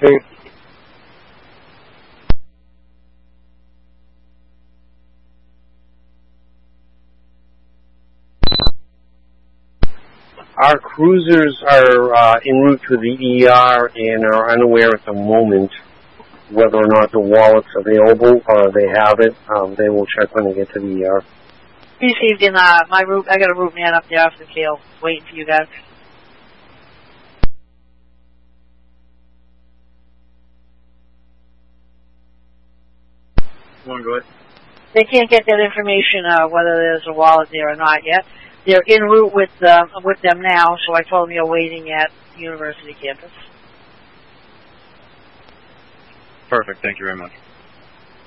Okay. Our cruisers are en route to the ER and are unaware at the moment whether or not the wallet's available or they have it. They will check when they get to the ER. Received in my route. I got a route man up there off the tail waiting for you guys. Go ahead. They can't get that information whether there's a wallet there or not yet. They're en route with them now, so I told them you're waiting at the university campus. Perfect. Thank you very much.